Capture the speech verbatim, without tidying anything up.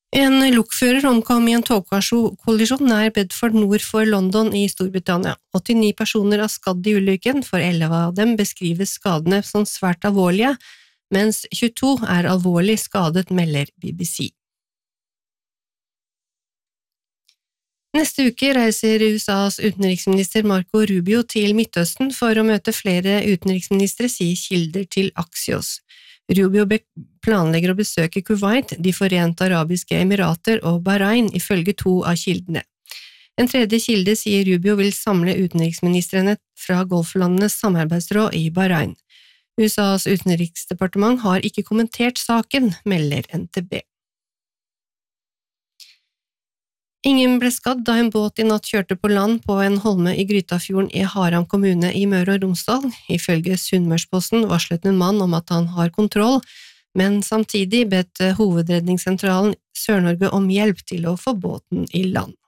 En lokfører omkom i en togkollisjon nær Bedford nord for London i Storbritannia. åttini personer er skadd i ulykken, for elleve av dem beskrives skadene som svært alvorlige, mens tjueto er alvorlig skadet, melder B B C. Neste uke reiser U S A's utenriksminister Marco Rubio til Midtøsten for å møte flere utenriksministre, sier kilder til Axios. Rubio planlegger å besøke Kuwait, De forente arabiske emirater og Bahrain, ifølge to av kildene. En tredje kilde sier Rubio vil samle utenriksministrene fra golflandenes samarbeidsråd i Bahrain. U S A's utenriksdepartement har ikke kommentert saken, melder N T B. Ingen ble skadd da en båt i natt kjørte på land på en holme i Grytafjorden i Haram kommune i Møre og Romsdal. Ifølge Sunnmørsposten varslet en mann om at han har kontroll, men samtidig bedt Hovedredningssentralen Sør-Norge om hjelp til å få båten i land.